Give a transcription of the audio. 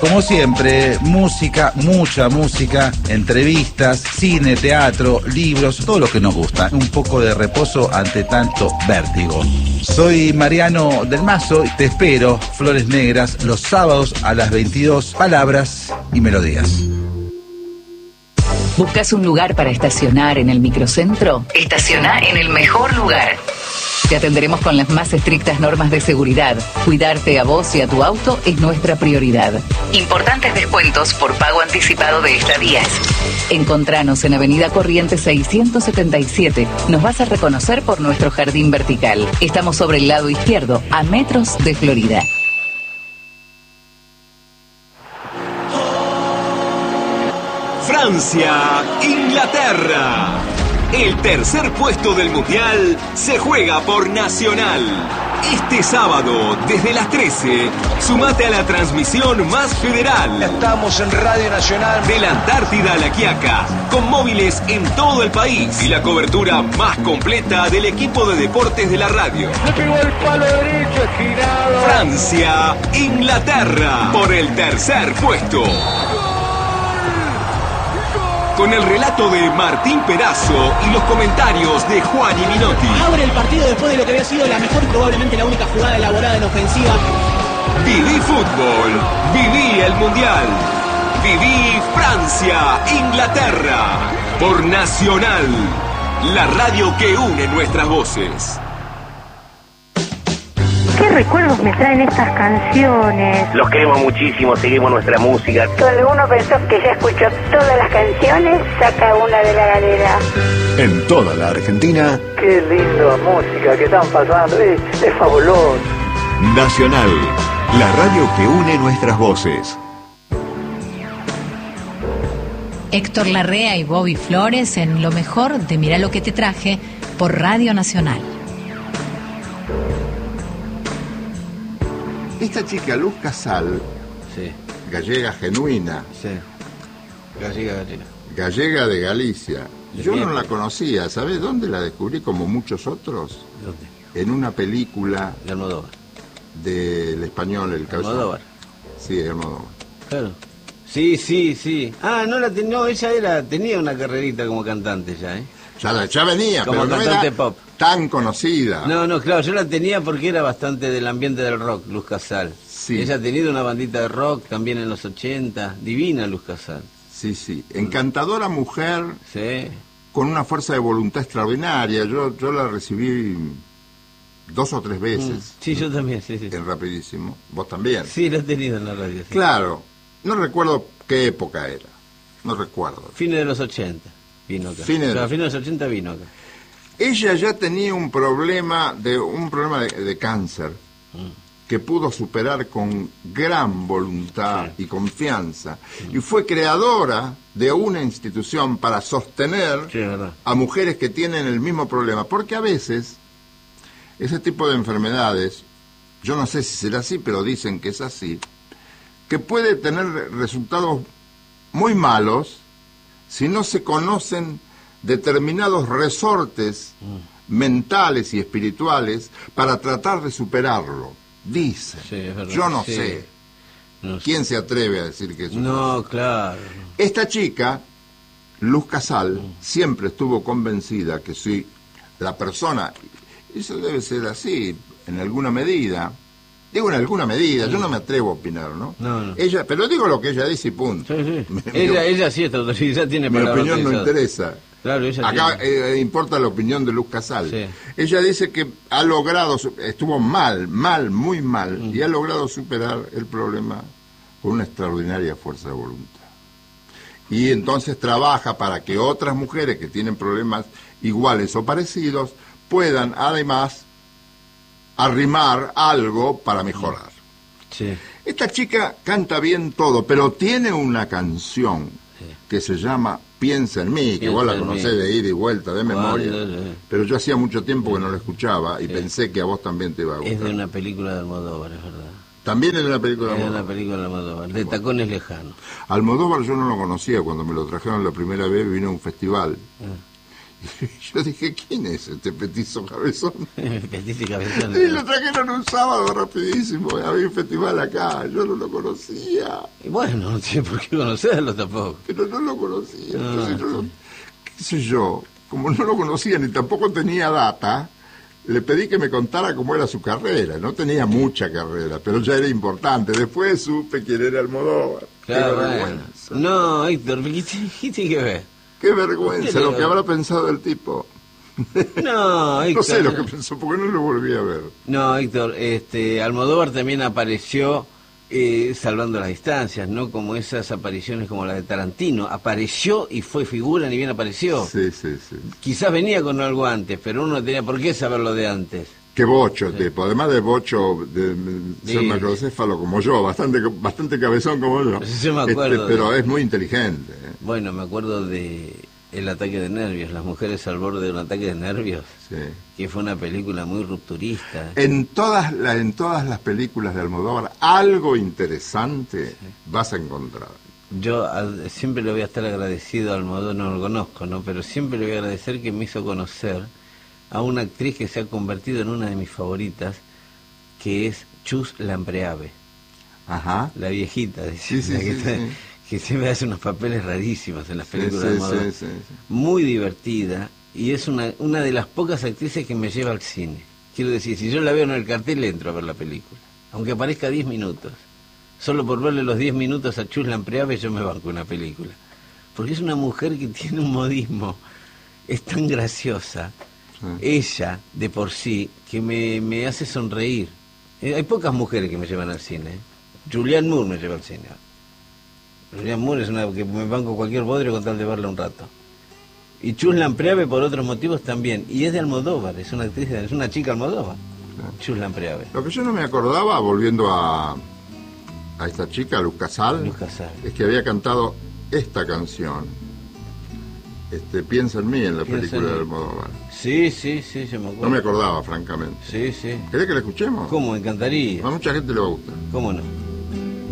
Como siempre, música, mucha música, entrevistas, cine, teatro, libros, todo lo que nos gusta. Un poco de reposo ante tanto vértigo. Soy Mariano del Mazo y te espero, Flores Negras, los sábados a las 22, palabras y melodías. ¿Buscas un lugar para estacionar en el microcentro? Estaciona en el mejor lugar. Te atenderemos con las más estrictas normas de seguridad. Cuidarte a vos y a tu auto es nuestra prioridad. Importantes descuentos por pago anticipado de estadías. Encontranos en Avenida Corrientes 677. Nos vas a reconocer por nuestro jardín vertical. Estamos sobre el lado izquierdo, a metros de Florida. Francia, Inglaterra. El tercer puesto del Mundial se juega por Nacional. Este sábado, desde las 13, sumate a la transmisión más federal. Estamos en Radio Nacional. De la Antártida a La Quiaca, con móviles en todo el país y la cobertura más completa del equipo de deportes de la radio. Le pegó el palo derecho, esquinado. Francia, Inglaterra, por el tercer puesto. Con el relato de Martín Perazo y los comentarios de Juan y Minotti. Abre el partido después de lo que había sido la mejor y probablemente la única jugada elaborada en ofensiva. Viví fútbol, viví el Mundial, viví Francia, Inglaterra, por Nacional, la radio que une nuestras voces. ¿Qué recuerdos me traen estas canciones? Los queremos muchísimo, seguimos nuestra música. Cuando uno pensó que ya escuchó todas las canciones, saca una de la galera. En toda la Argentina. Qué lindo música que están pasando, es fabuloso. Nacional, la radio que une nuestras voces. Héctor Larrea y Bobby Flores en lo mejor de Mirá lo que te traje por Radio Nacional. Esta chica, Luz Casal, sí, gallega genuina, sí, gallega. Gallega de Galicia. Yo no la Bien. conocía, ¿sabes dónde la descubrí como muchos otros? ¿Dónde? En una película De Almodóvar. del español, El Cabezón. Almodóvar. Sí, Almodóvar. Claro. Sí. Ah, no, ella tenía una carrerita como cantante ya, ¿eh? Ya venía, Como pero no cantante era pop. tan conocida. No, claro, yo la tenía porque era bastante del ambiente del rock, Luz Casal. Sí. Ella ha tenido una bandita de rock también en los 80, divina Luz Casal. Sí. Encantadora mujer, Sí. con una fuerza de voluntad extraordinaria. Yo la recibí 2 o 3 veces. Sí, yo también, sí. En Rapidísimo. ¿Vos también? Sí, la he tenido en la radio. Sí. Claro. No recuerdo qué época era. No recuerdo. Fines de los 80 vino acá. Fines de Fines de los 80 vino acá. Ella ya tenía un problema de cáncer que pudo superar con gran voluntad y confianza, y fue creadora de una institución para sostener a mujeres que tienen el mismo problema, porque a veces ese tipo de enfermedades, yo no sé si será así, pero dicen que es así, que puede tener resultados muy malos si no se conocen determinados resortes mentales y espirituales para tratar de superarlo. Dicen. Sí, es verdad. Yo no Sí. sé. No sé. ¿Quién se atreve a decir que eso? No, claro. Esta chica, Luz Casal, siempre estuvo convencida que si la persona, eso debe ser así, en alguna medida, digo en alguna medida, yo no me atrevo a opinar, ¿no? No. Ella, pero digo lo que ella dice y punto. Sí. Ella sí está autorizada, tiene Mi palabra opinión no autorizada. interesa. Claro, ella Acá tiene. importa la opinión de Luz Casal. Sí. Ella dice que ha logrado, estuvo muy mal, y ha logrado superar el problema con una extraordinaria fuerza de voluntad. Y entonces trabaja para que otras mujeres que tienen problemas iguales o parecidos puedan además arrimar algo para mejorar. Sí. Esta chica canta bien todo, pero tiene una canción que se llama Piensa en mí, que vos la conocés de ida y vuelta, de memoria, pero yo hacía mucho tiempo que no la escuchaba y pensé que a vos también te iba a gustar. Es de una película de Almodóvar, es verdad. También es de una película de Es de Almodóvar. una película de Almodóvar, de Tacones Lejanos. Almodóvar yo no lo conocía, cuando me lo trajeron la primera vez vino a un festival Yo dije, ¿quién es este petizo cabezón? Petizo y cabezón. Y lo trajeron un sábado rapidísimo, había un festival acá, yo no lo conocía. Y bueno, no tiene por qué conocerlo tampoco. Pero no lo conocía. Entonces yo, qué sé yo, como no lo conocía ni tampoco tenía data, le pedí que me contara cómo era su carrera. No tenía mucha carrera, pero ya era importante. Después supe quién era Almodóvar. Claro, qué vergüenza. No, Héctor, ¿qué tiene que ver? Qué vergüenza lo que habrá pensado el tipo. No, Héctor, no sé lo que pensó, porque no lo volví a ver. No, Héctor, Almodóvar también apareció salvando las distancias, no como esas apariciones como la de Tarantino. Apareció y fue figura, ni bien apareció. Sí. Quizás venía con algo antes, pero uno no tenía por qué saberlo de antes. Qué bocho, tipo. Además de bocho, de ser macrocéfalo como yo, bastante cabezón como yo. Sí, me acuerdo. Pero es muy inteligente. Bueno, me acuerdo de El ataque de nervios, Las mujeres al borde de un ataque de nervios, que fue una película muy rupturista. En todas las películas de Almodóvar, algo interesante vas a encontrar. Yo siempre le voy a estar agradecido a Almodóvar, no lo conozco, ¿no? Pero siempre le voy a agradecer que me hizo conocer a una actriz que se ha convertido en una de mis favoritas, que es Chus Lampreave. Ajá. La viejita, sí. Que siempre hace unos papeles rarísimos en las películas de Almodóvar. Sí. Muy divertida, y es una de las pocas actrices que me lleva al cine. Quiero decir, si yo la veo en el cartel, entro a ver la película, aunque aparezca 10 minutos. Solo por verle los 10 minutos a Chus Lampreave yo me banco una película. Porque es una mujer que tiene un modismo, es tan graciosa, ella, de por sí, que me hace sonreír. Hay pocas mujeres que me llevan al cine. Julianne Moore me lleva al cine. Julianne Moore es una que me banco cualquier bodrio con tal de verla un rato. Y Chus Lampreave por otros motivos también. Y es de Almodóvar, es una actriz, es una chica Almodóvar. Chus Lampreave. Lo que yo no me acordaba, volviendo a esta chica, Luz Casal, es que había cantado esta canción. Piensa en mí, en la película de Almodóvar. Sí, yo me acuerdo. No me acordaba, francamente. Sí. ¿Querés que la escuchemos? ¿Cómo? Encantaría. A mucha gente le va a gustar. ¿Cómo no?